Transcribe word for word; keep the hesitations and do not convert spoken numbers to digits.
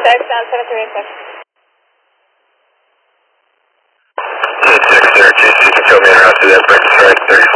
Touchdown seven three eight six. six there, J C, you can tell me in route to that breakfast right, thirty